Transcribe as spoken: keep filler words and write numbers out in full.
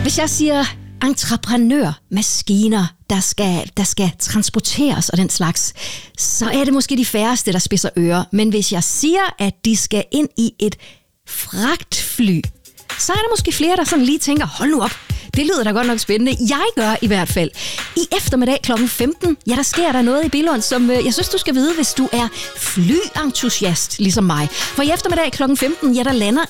Hvis jeg siger entreprenør, maskiner, der skal, der skal transporteres og den slags, så er det måske de færreste, der spidser ører. Men hvis jeg siger, at de skal ind i et fragtfly, så er der måske flere, der sådan lige tænker, hold nu op, det lyder da godt nok spændende. Jeg gør i hvert fald. I eftermiddag klokken femten, ja, der sker der noget i Billund, som øh, jeg synes, du skal vide, hvis du er flyentusiast, ligesom mig. For i eftermiddag klokken femten, ja, der lander